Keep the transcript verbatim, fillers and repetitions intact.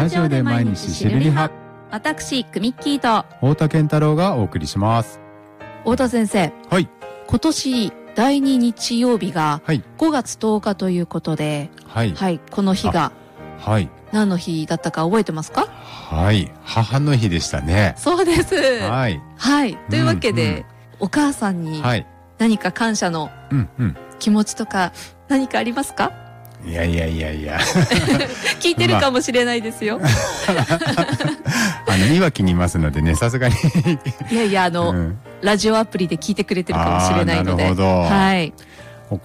ラジオで毎日しるりは。 私クミッキーと太田健太郎がお送りします。 太田先生、 はい、 今年だいに日曜日がはい、 ごがつとおかということで、 はい、 はい、この日がはい、 何の日だったか覚えてますか？ はい、母の日でしたね。 そうです。 はい、 はい、というわけで、 うんうん、 お母さんに何か感謝の気持ちとか何かありますか？ いやいやいやいや聞いてるかもしれないですよ、まあ、あのいわきにいますのでね、さすがにいやいやあの、うん、ラジオアプリで聞いてくれてるかもしれないので、 なるほど、 はい、